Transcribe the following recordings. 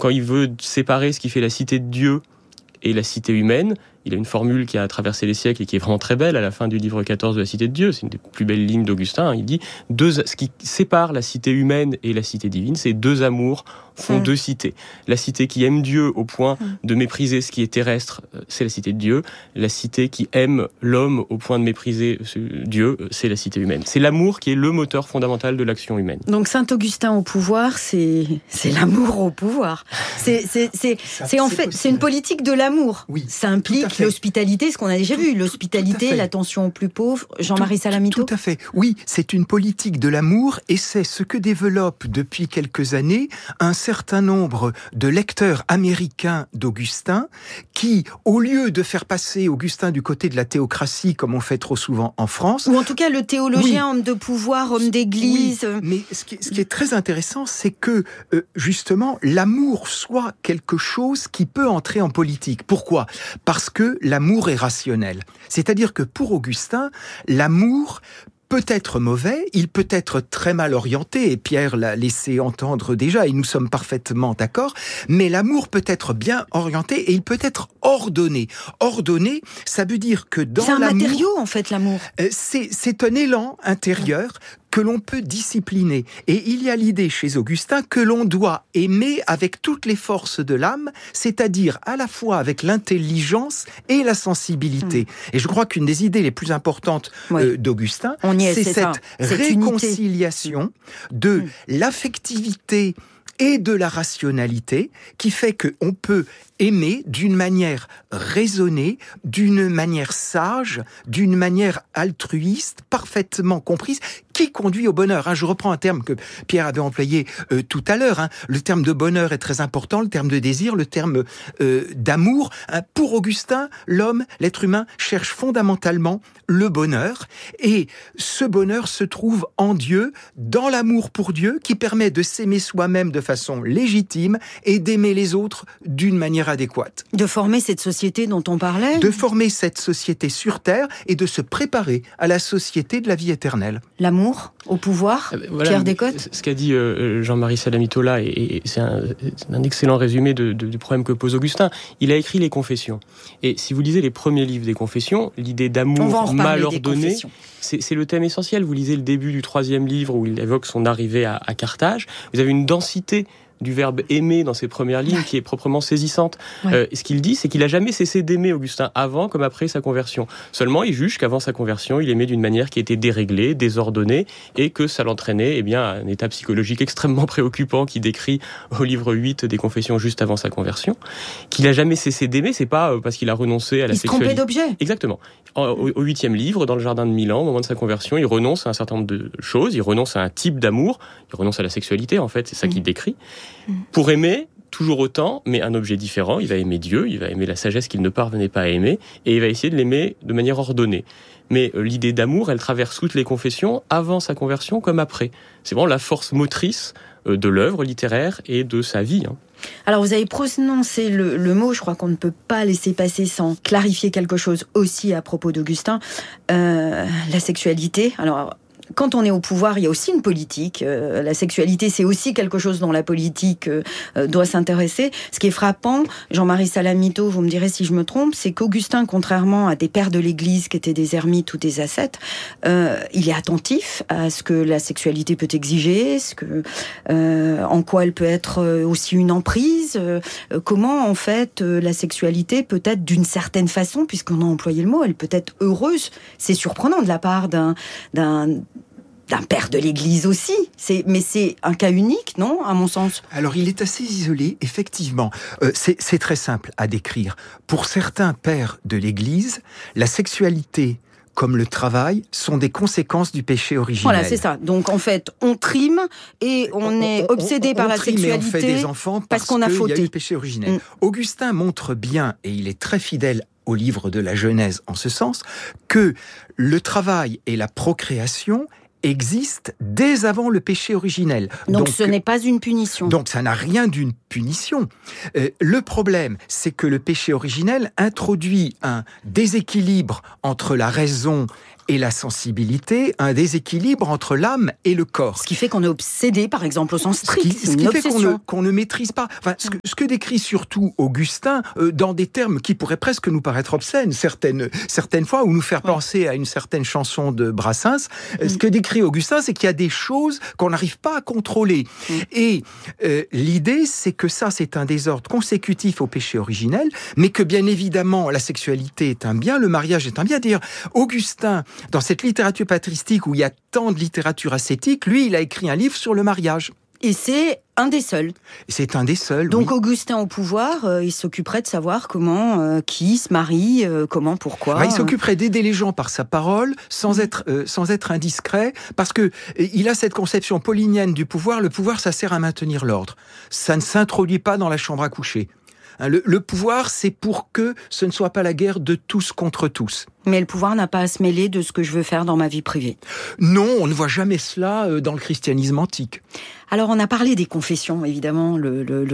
quand il veut séparer ce qui fait la cité de Dieu et la cité humaine, il a une formule qui a traversé les siècles et qui est vraiment très belle à la fin du livre 14 de la Cité de Dieu. C'est une des plus belles lignes d'Augustin. Il dit ce qui sépare la cité humaine et la cité divine, c'est deux amours font deux cités. La cité qui aime Dieu au point de mépriser ce qui est terrestre, c'est la cité de Dieu. La cité qui aime l'homme au point de mépriser Dieu, c'est la cité humaine. C'est l'amour qui est le moteur fondamental de l'action humaine. Donc Saint-Augustin au pouvoir, c'est l'amour au pouvoir. C'est une politique de l'amour. Oui, ça implique l'hospitalité, ce qu'on a déjà vu, l'hospitalité, l'attention aux plus pauvres. Jean-Marie Salamito. Tout à fait. Oui, c'est une politique de l'amour et c'est ce que développe depuis quelques années un certain nombre de lecteurs américains d'Augustin qui, au lieu de faire passer Augustin du côté de la théocratie, comme on fait trop souvent en France... Ou en tout cas le théologien, homme de pouvoir, homme d'église... Oui, mais ce qui est très intéressant, c'est que, justement, l'amour soit quelque chose qui peut entrer en politique. Pourquoi ? Parce que l'amour est rationnel. C'est-à-dire que pour Augustin, l'amour peut être mauvais, il peut être très mal orienté, et Pierre l'a laissé entendre déjà, et nous sommes parfaitement d'accord, mais l'amour peut être bien orienté, et il peut être ordonné. Ordonné, ça veut dire que dans l'amour... C'est un matériau, en fait, l'amour. C'est un élan intérieur que l'on peut discipliner. Et il y a l'idée chez Augustin que l'on doit aimer avec toutes les forces de l'âme, c'est-à-dire à la fois avec l'intelligence et la sensibilité. Et je crois qu'une des idées les plus importantes d'Augustin, c'est cette réconciliation de l'affectivité et de la rationalité qui fait qu'on peut aimer d'une manière raisonnée, d'une manière sage, d'une manière altruiste, parfaitement comprise, qui conduit au bonheur. Je reprends un terme que Pierre avait employé tout à l'heure. Le terme de bonheur est très important, le terme de désir, le terme d'amour. Pour Augustin, l'homme, l'être humain, cherche fondamentalement le bonheur. Et ce bonheur se trouve en Dieu, dans l'amour pour Dieu, qui permet de s'aimer soi-même de façon légitime et d'aimer les autres d'une manière adéquate. De former cette société dont on parlait ? De former cette société sur Terre et de se préparer à la société de la vie éternelle. L'amour au pouvoir, Pierre Descotes ? Ce qu'a dit Jean-Marie Salamito là, et c'est un excellent résumé du problème que pose Augustin. Il a écrit les Confessions. Et si vous lisez les premiers livres des Confessions, l'idée d'amour mal ordonné, c'est le thème essentiel. Vous lisez le début du 3e livre où il évoque son arrivée à Carthage. Vous avez une densité du verbe aimer dans ses premières lignes qui est proprement saisissante. Ce qu'il dit, c'est qu'il n'a jamais cessé d'aimer Augustin avant comme après sa conversion. Seulement, il juge qu'avant sa conversion, il aimait d'une manière qui était déréglée, désordonnée, et que ça l'entraînait à un état psychologique extrêmement préoccupant qu'il décrit au livre 8 des Confessions juste avant sa conversion. Qu'il n'a jamais cessé d'aimer, c'est pas parce qu'il a renoncé à la sexualité. Il se trompait d'objet. Exactement. Au 8e livre, dans le jardin de Milan, au moment de sa conversion, il renonce à un certain nombre de choses, il renonce à un type d'amour, il renonce à la sexualité, en fait, c'est ça qu'il décrit. Pour aimer, toujours autant, mais un objet différent. Il va aimer Dieu, il va aimer la sagesse qu'il ne parvenait pas à aimer, et il va essayer de l'aimer de manière ordonnée. Mais l'idée d'amour, elle traverse toutes les confessions, avant sa conversion comme après. C'est vraiment la force motrice de l'œuvre littéraire et de sa vie. Alors vous avez prononcé le mot, je crois qu'on ne peut pas laisser passer sans clarifier quelque chose aussi à propos d'Augustin, la sexualité. Alors, quand on est au pouvoir, il y a aussi une politique. La sexualité, c'est aussi quelque chose dont la politique doit s'intéresser. Ce qui est frappant, Jean-Marie Salamito, vous me direz si je me trompe, c'est qu'Augustin, contrairement à des pères de l'Église qui étaient des ermites ou des ascètes, il est attentif à ce que la sexualité peut exiger, en quoi elle peut être aussi une emprise, comment en fait la sexualité peut être d'une certaine façon, puisqu'on a employé le mot, elle peut être heureuse. C'est surprenant de la part d'un père de l'Église aussi. Mais c'est un cas unique, non, à mon sens ? Alors, il est assez isolé, effectivement. C'est très simple à décrire. Pour certains pères de l'Église, la sexualité comme le travail sont des conséquences du péché originel. Voilà, c'est ça. Donc, en fait, on trime et on est obsédé par la sexualité. On fait des enfants parce qu'on a fauté. Il y a eu le péché originel. Augustin montre bien, et il est très fidèle au livre de la Genèse en ce sens, que le travail et la procréation existe dès avant le péché originel. Donc ce n'est pas une punition. Donc ça n'a rien d'une punition. Le problème, c'est que le péché originel introduit un déséquilibre entre la raison et la sensibilité, un déséquilibre entre l'âme et le corps. Ce qui fait qu'on est obsédé, par exemple, au sens strict. Ce qui fait qu'on ne maîtrise pas. Enfin, ce que décrit surtout Augustin, dans des termes qui pourraient presque nous paraître obscènes, certaines fois, ou nous faire penser à une certaine chanson de Brassens, ce que décrit Augustin, c'est qu'il y a des choses qu'on n'arrive pas à contrôler. Et l'idée, c'est que ça, c'est un désordre consécutif au péché originel, mais que bien évidemment, la sexualité est un bien, le mariage est un bien. D'ailleurs, Augustin, dans cette littérature patristique où il y a tant de littérature ascétique, lui, il a écrit un livre sur le mariage. Et c'est un des seuls. C'est un des seuls, Donc oui. Augustin au pouvoir, il s'occuperait de savoir comment, qui se marie, comment, pourquoi. Il s'occuperait d'aider les gens par sa parole, sans être indiscret, parce que il a cette conception paulinienne du pouvoir. Le pouvoir, ça sert à maintenir l'ordre. Ça ne s'introduit pas dans la chambre à coucher. Le pouvoir, c'est pour que ce ne soit pas la guerre de tous contre tous. Mais le pouvoir n'a pas à se mêler de ce que je veux faire dans ma vie privée. Non, on ne voit jamais cela dans le christianisme antique. Alors, on a parlé des confessions, évidemment, le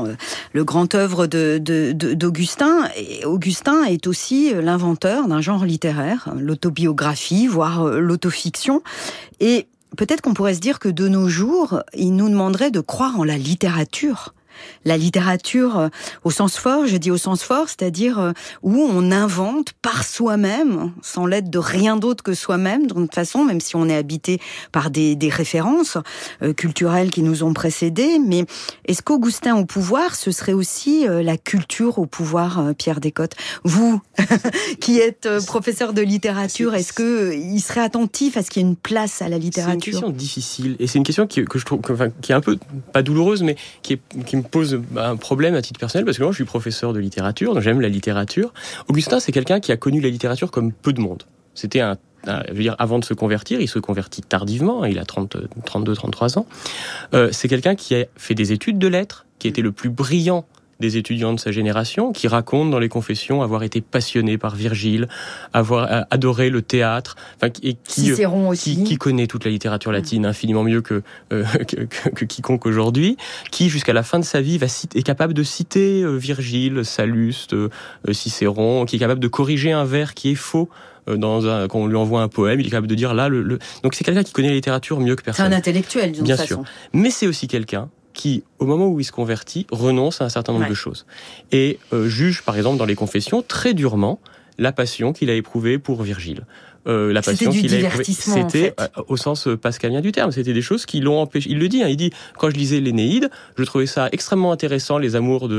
grand œuvre d'Augustin. Et Augustin est aussi l'inventeur d'un genre littéraire, l'autobiographie, voire l'autofiction. Et peut-être qu'on pourrait se dire que de nos jours, il nous demanderait de croire en la littérature. La littérature au sens fort, je dis au sens fort, c'est-à-dire où on invente par soi-même, sans l'aide de rien d'autre que soi-même, de toute façon, même si on est habité par des références culturelles qui nous ont précédés. Mais est-ce qu'Augustin au pouvoir, ce serait aussi la culture au pouvoir, Pierre Descotes ? Vous, qui êtes professeur de littérature, est-ce qu'il serait attentif à ce qu'il y ait une place à la littérature ? C'est une question difficile, et c'est une question que je trouve qui est un peu, pas douloureuse, mais qui me pose un problème à titre personnel, parce que moi je suis professeur de littérature, donc j'aime la littérature. Augustin, c'est quelqu'un qui a connu la littérature comme peu de monde. C'était je veux dire, avant de se convertir, il se convertit tardivement, il a 32, 33 ans. C'est quelqu'un qui a fait des études de lettres, qui a été le plus brillant des étudiants de sa génération, qui racontent dans les confessions avoir été passionné par Virgile, avoir adoré le théâtre, et Cicéron aussi, qui connaît toute la littérature latine infiniment mieux que quiconque aujourd'hui, qui jusqu'à la fin de sa vie est capable de citer Virgile, Salluste, Cicéron, qui est capable de corriger un vers qui est faux. Quand on lui envoie un poème, il est capable de dire là donc c'est quelqu'un qui connaît la littérature mieux que personne. C'est un intellectuel d'une façon. Bien sûr, mais c'est aussi quelqu'un qui, au moment où il se convertit, renonce à un certain nombre de choses. Et juge, par exemple, dans les confessions, très durement, la passion qu'il a éprouvée pour Virgile. La passion qu'il a éprouvée, c'était au sens pascalien du terme. C'était des choses qui l'ont empêché. Il le dit, il dit, quand je lisais l'Énéide, je trouvais ça extrêmement intéressant, les amours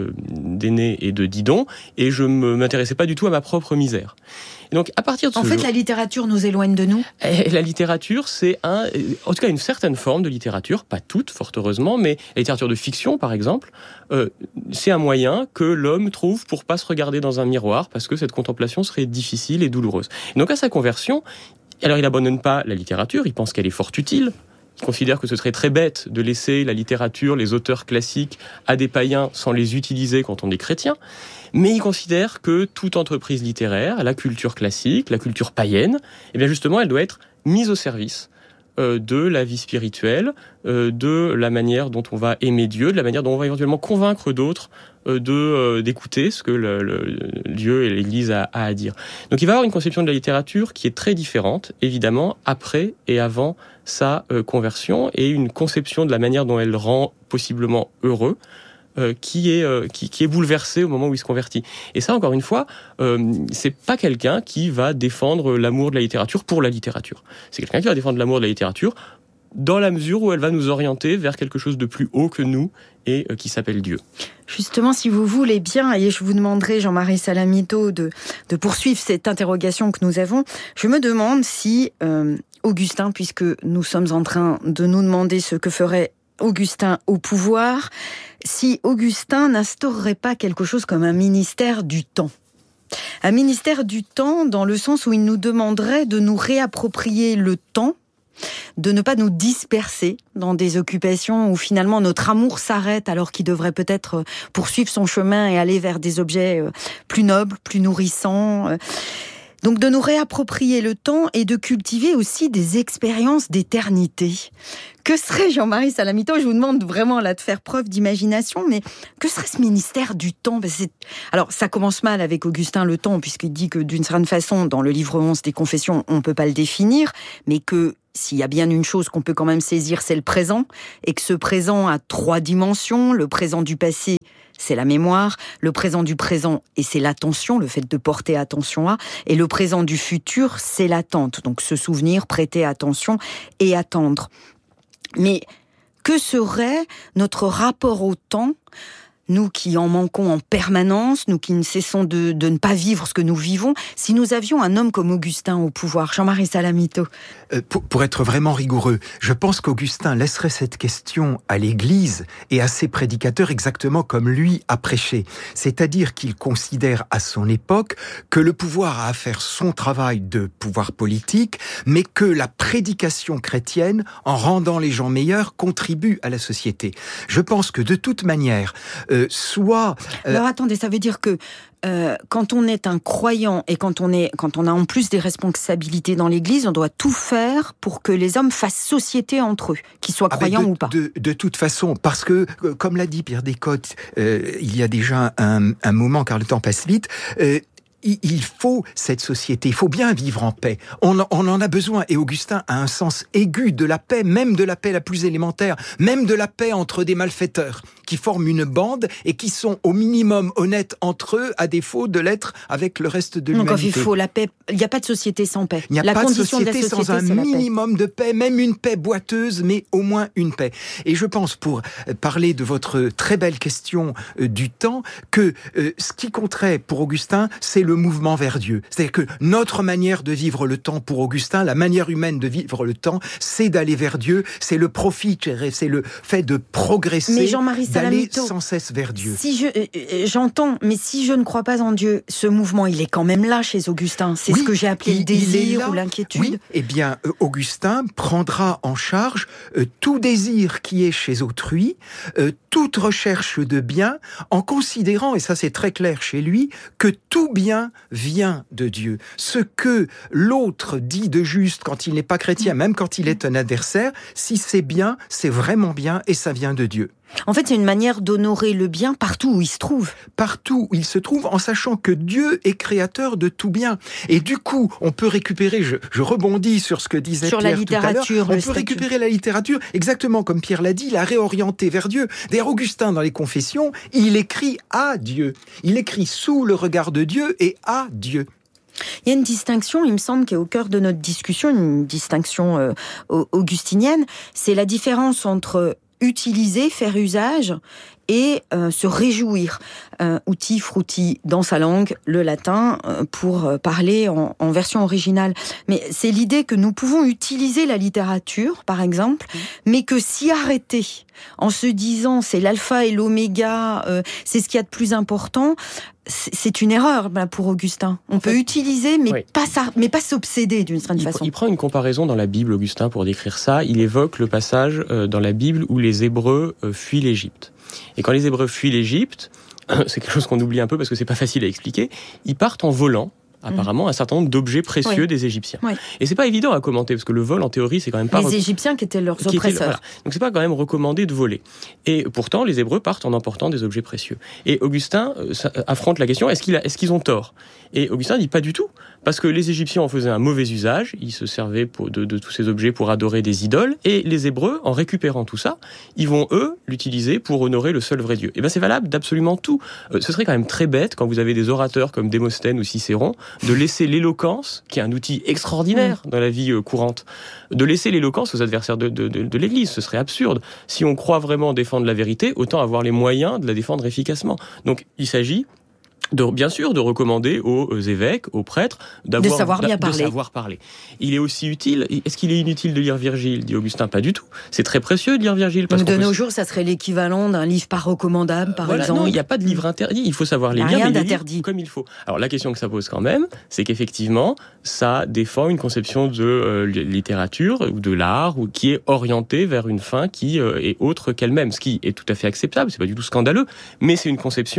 d'Énée et de Didon, et je ne m'intéressais pas du tout à ma propre misère. Et donc, à partir de ce la littérature nous éloigne de nous. Et la littérature, c'est en tout cas une certaine forme de littérature, pas toute, fort heureusement, mais la littérature de fiction, par exemple, c'est un moyen que l'homme trouve pour pas se regarder dans un miroir, parce que cette contemplation serait difficile et douloureuse. Et donc, à sa conversion, alors il abandonne pas la littérature, il pense qu'elle est fort utile. Il considère que ce serait très bête de laisser la littérature, les auteurs classiques à des païens sans les utiliser quand on est chrétien. Mais il considère que toute entreprise littéraire, la culture classique, la culture païenne, eh bien justement, elle doit être mise au service de la vie spirituelle, de la manière dont on va aimer Dieu, de la manière dont on va éventuellement convaincre d'autres d'écouter ce que Dieu et l'Église a à dire. Donc il va avoir une conception de la littérature qui est très différente, évidemment, après et avant sa conversion, et une conception de la manière dont elle rend possiblement heureux, qui est bouleversé au moment où il se convertit. Et ça, encore une fois, c'est pas quelqu'un qui va défendre l'amour de la littérature pour la littérature. C'est quelqu'un qui va défendre l'amour de la littérature dans la mesure où elle va nous orienter vers quelque chose de plus haut que nous et qui s'appelle Dieu. Justement, si vous voulez bien, et je vous demanderai, Jean-Marie Salamito, de poursuivre cette interrogation que nous avons, je me demande si Augustin, puisque nous sommes en train de nous demander ce que ferait Augustin au pouvoir, si Augustin n'instaurerait pas quelque chose comme un ministère du temps. Un ministère du temps dans le sens où il nous demanderait de nous réapproprier le temps, de ne pas nous disperser dans des occupations où finalement notre amour s'arrête alors qu'il devrait peut-être poursuivre son chemin et aller vers des objets plus nobles, plus nourrissants. Donc de nous réapproprier le temps et de cultiver aussi des expériences d'éternité. Que serait, Jean-Marie Salamito, je vous demande vraiment là de faire preuve d'imagination, mais que serait ce ministère du temps ? Alors ça commence mal avec Augustin le temps, puisqu'il dit que d'une certaine façon, dans le livre 11 des Confessions, on ne peut pas le définir, mais que s'il y a bien une chose qu'on peut quand même saisir, c'est le présent, et que ce présent a 3 dimensions, le présent du passé, c'est la mémoire, le présent du présent, et c'est l'attention, le fait de porter attention à, et le présent du futur, c'est l'attente, donc se souvenir, prêter attention et attendre. Mais que serait notre rapport au temps, nous qui en manquons en permanence, nous qui ne cessons de ne pas vivre ce que nous vivons, si nous avions un homme comme Augustin au pouvoir? Jean-Marie Salamito. Pour être vraiment rigoureux, je pense qu'Augustin laisserait cette question à l'Église et à ses prédicateurs exactement comme lui a prêché. C'est-à-dire qu'il considère à son époque que le pouvoir a à faire son travail de pouvoir politique, mais que la prédication chrétienne, en rendant les gens meilleurs, contribue à la société. Je pense que de toute manière, Alors attendez, ça veut dire que quand on est un croyant et quand on a en plus des responsabilités dans l'Église, on doit tout faire pour que les hommes fassent société entre eux, qu'ils soient croyants ou pas. De toute façon, parce que, comme l'a dit Pierre Descotes, il y a déjà un moment, car le temps passe vite, il faut cette société, il faut bien vivre en paix. On en a besoin, et Augustin a un sens aigu de la paix, même de la paix la plus élémentaire, même de la paix entre des malfaiteurs qui forment une bande et qui sont au minimum honnêtes entre eux, à défaut de l'être avec le reste de l'humanité. Donc il faut la paix. Il n'y a pas de société sans paix. Il n'y a pas de société sans un minimum de paix, même une paix boiteuse, mais au moins une paix. Et je pense, pour parler de votre très belle question du temps, que ce qui compterait pour Augustin, c'est le mouvement vers Dieu. C'est-à-dire que notre manière de vivre le temps pour Augustin, la manière humaine de vivre le temps, c'est d'aller vers Dieu, c'est le profit, c'est le fait de progresser, mais Jean-Marie d'aller sans cesse vers Dieu. J'entends, mais si je ne crois pas en Dieu, ce mouvement, il est quand même là chez Augustin. C'est ce que j'ai appelé le désir ou l'inquiétude. Oui, eh bien, Augustin prendra en charge tout désir qui est chez autrui, toute recherche de bien, en considérant, et ça c'est très clair chez lui, que tout bien vient de Dieu. Ce que l'autre dit de juste quand il n'est pas chrétien, même quand il est un adversaire, si c'est bien, c'est vraiment bien et ça vient de Dieu. En fait, c'est une manière d'honorer le bien partout où il se trouve. Partout où il se trouve, en sachant que Dieu est créateur de tout bien. Et du coup, on peut récupérer, je rebondis sur ce que disait Pierre tout à l'heure, on peut récupérer la littérature, exactement comme Pierre l'a dit, la réorienter vers Dieu. D'ailleurs, Augustin, dans les Confessions, il écrit à Dieu. Il écrit sous le regard de Dieu et à Dieu. Il y a une distinction, il me semble, qui est au cœur de notre discussion, une distinction augustinienne, c'est la différence entre utiliser, faire usage et se réjouir. Uti frutti dans sa langue, le latin, pour parler en version originale. Mais c'est l'idée que nous pouvons utiliser la littérature, par exemple, mais que s'y arrêter en se disant c'est l'alpha et l'oméga, c'est ce qu'il y a de plus important, c'est une erreur pour Augustin. On peut utiliser, mais pas s'obséder d'une certaine façon. Il prend une comparaison dans la Bible, Augustin, pour décrire ça. Il évoque le passage dans la Bible où les Hébreux fuient l'Égypte. Et quand les Hébreux fuient l'Égypte, c'est quelque chose qu'on oublie un peu parce que c'est pas facile à expliquer, ils partent en volant, apparemment, un certain nombre d'objets précieux des Égyptiens. Oui. Et c'est pas évident à commenter, parce que le vol, en théorie, c'est quand même pas... Les Égyptiens qui étaient leurs oppresseurs. Voilà. Donc c'est pas quand même recommandé de voler. Et pourtant, les Hébreux partent en emportant des objets précieux. Et Augustin affronte la question, est-ce qu'ils ont tort ? Et Augustin dit pas du tout, parce que les Égyptiens en faisaient un mauvais usage, ils se servaient de tous ces objets pour adorer des idoles, et les Hébreux, en récupérant tout ça, ils vont, eux, l'utiliser pour honorer le seul vrai Dieu. Et bien c'est valable d'absolument tout. Ce serait quand même très bête, quand vous avez des orateurs comme Démosthène ou Cicéron, de laisser l'éloquence, qui est un outil extraordinaire dans la vie courante, de laisser l'éloquence aux adversaires de l'Église. Ce serait absurde. Si on croit vraiment défendre la vérité, autant avoir les moyens de la défendre efficacement. Donc il s'agit bien sûr, de recommander aux évêques, aux prêtres, de savoir parler. Il est aussi utile. Est-ce qu'il est inutile de lire Virgile ? Dit Augustin, pas du tout. C'est très précieux de lire Virgile. Donc de nos jours, ça serait l'équivalent d'un livre pas recommandable, par exemple. Non, il n'y a pas de livre interdit. Il faut savoir les lire, mais les lire comme il faut. Alors la question que ça pose quand même, c'est qu'effectivement, ça défend une conception de littérature ou de l'art ou qui est orientée vers une fin qui est autre qu'elle-même, ce qui est tout à fait acceptable. C'est pas du tout scandaleux, mais c'est une conception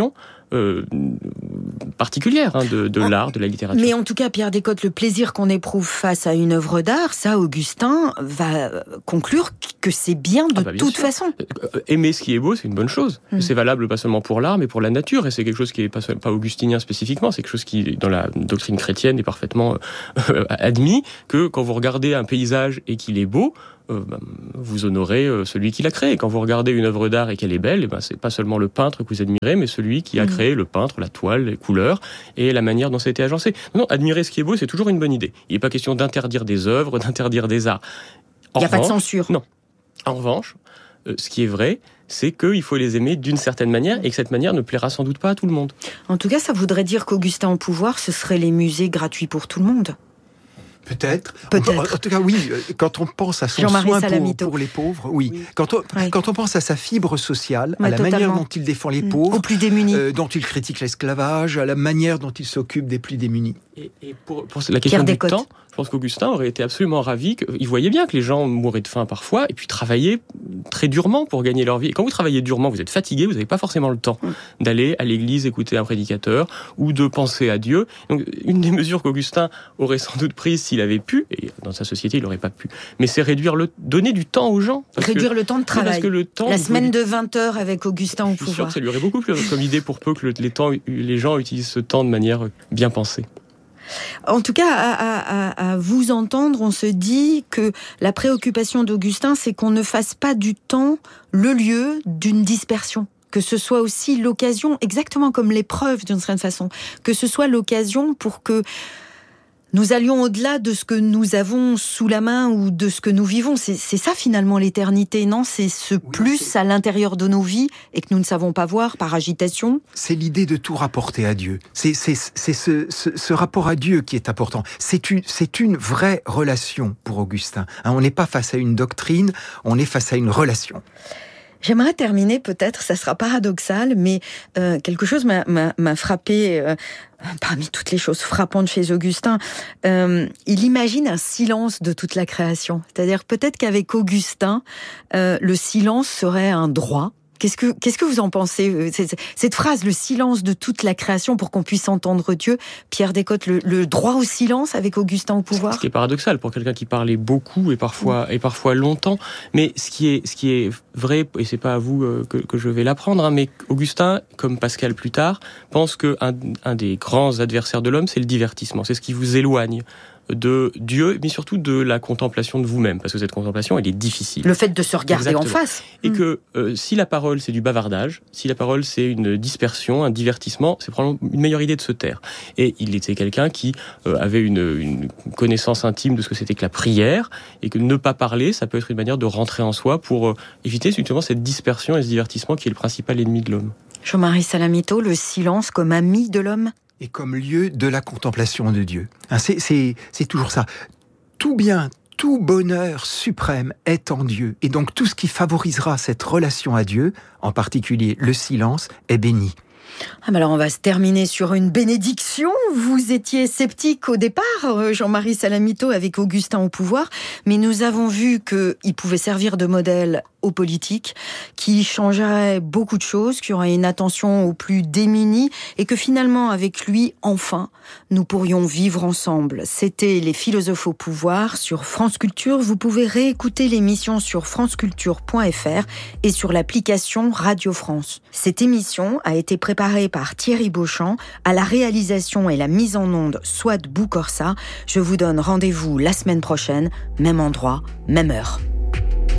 particulière de l'art, de la littérature. Mais en tout cas, Pierre Descotes, le plaisir qu'on éprouve face à une œuvre d'art, ça, Augustin va conclure que c'est bien de toute façon. Aimer ce qui est beau, c'est une bonne chose. C'est valable pas seulement pour l'art, mais pour la nature, et c'est quelque chose qui est pas augustinien spécifiquement, c'est quelque chose qui, dans la doctrine chrétienne, est parfaitement admis, que quand vous regardez un paysage et qu'il est beau, vous honorez celui qui l'a créé. Quand vous regardez une œuvre d'art et qu'elle est belle, c'est pas seulement le peintre que vous admirez, mais celui qui a créé le peintre, la toile, les couleurs et la manière dont ça a été agencé. Non, admirer ce qui est beau, c'est toujours une bonne idée. Il n'est pas question d'interdire des œuvres, d'interdire des arts. Il n'y a pas de censure. Non. En revanche, ce qui est vrai, c'est qu'il faut les aimer d'une certaine manière et que cette manière ne plaira sans doute pas à tout le monde. En tout cas, ça voudrait dire qu'Augustin au pouvoir, ce serait les musées gratuits pour tout le monde. Peut-être. En tout cas, oui. Quand on pense à son soin pour les pauvres, oui. Quand on pense à sa fibre sociale, à la manière dont il défend les pauvres, aux plus démunis, dont il critique l'esclavage, à la manière dont il s'occupe des plus démunis. Et pour la question du temps, je pense qu'Augustin aurait été absolument ravi. Il voyait bien que les gens mouraient de faim parfois, et puis travaillaient très durement pour gagner leur vie. Et quand vous travaillez durement, vous êtes fatigué, vous n'avez pas forcément le temps d'aller à l'église écouter un prédicateur ou de penser à Dieu. Donc, une des mesures qu'Augustin aurait sans doute prises s'il avait pu, et dans sa société il n'aurait pas pu, mais c'est donner du temps aux gens. Réduire le temps de travail. Parce que le temps, la semaine de 20 heures avec Augustin au pouvoir. Je suis sûr que ça lui aurait beaucoup plu comme idée, pour peu que les gens utilisent ce temps de manière bien pensée. En tout cas, à vous entendre, on se dit que la préoccupation d'Augustin, c'est qu'on ne fasse pas du temps le lieu d'une dispersion. Que ce soit aussi l'occasion, exactement comme l'épreuve d'une certaine façon, que ce soit l'occasion pour que nous allions au-delà de ce que nous avons sous la main ou de ce que nous vivons. C'est ça finalement l'éternité, non ? C'est ce plus à l'intérieur de nos vies et que nous ne savons pas voir par agitation. C'est l'idée de tout rapporter à Dieu. C'est ce rapport à Dieu qui est important. C'est une vraie relation pour Augustin. On n'est pas face à une doctrine, on est face à une relation. J'aimerais terminer, peut-être, ça sera paradoxal, mais quelque chose m'a frappé parmi toutes les choses frappantes chez Augustin. Il imagine un silence de toute la création. C'est-à-dire peut-être qu'avec Augustin, le silence serait un droit. Qu'est-ce que vous en pensez ? Cette phrase, le silence de toute la création pour qu'on puisse entendre Dieu. Pierre Descotes, le droit au silence avec Augustin au pouvoir. Ce qui est paradoxal pour quelqu'un qui parlait beaucoup et parfois longtemps. Mais ce qui est vrai, et c'est pas à vous que je vais l'apprendre, mais Augustin, comme Pascal plus tard, pense qu'un des grands adversaires de l'homme, c'est le divertissement. C'est ce qui vous éloigne de Dieu, mais surtout de la contemplation de vous-même, parce que cette contemplation, elle est difficile. Le fait de se regarder en face. Et que si la parole, c'est du bavardage, si la parole, c'est une dispersion, un divertissement, c'est probablement une meilleure idée de se taire. Et il était quelqu'un qui avait une connaissance intime de ce que c'était que la prière, et que ne pas parler, ça peut être une manière de rentrer en soi pour éviter justement cette dispersion et ce divertissement qui est le principal ennemi de l'homme. Jean-Marie Salamito, le silence comme ami de l'homme ? Et comme lieu de la contemplation de Dieu. C'est toujours ça. Tout bien, tout bonheur suprême est en Dieu. Et donc tout ce qui favorisera cette relation à Dieu, en particulier le silence, est béni. Alors on va se terminer sur une bénédiction. Vous étiez sceptique au départ, Jean-Marie Salamito, avec Augustin au pouvoir, mais nous avons vu qu'il pouvait servir de modèle aux politiques, qui changerait beaucoup de choses, qui aurait une attention aux plus démunis, et que finalement, avec lui, enfin, nous pourrions vivre ensemble. C'était Les Philosophes au pouvoir sur France Culture. Vous pouvez réécouter l'émission sur franceculture.fr et sur l'application Radio France. Cette émission a été préparée par Thierry Beauchamp, à la réalisation et la mise en onde Swad Boukorsa. Je vous donne rendez-vous la semaine prochaine, même endroit, même heure.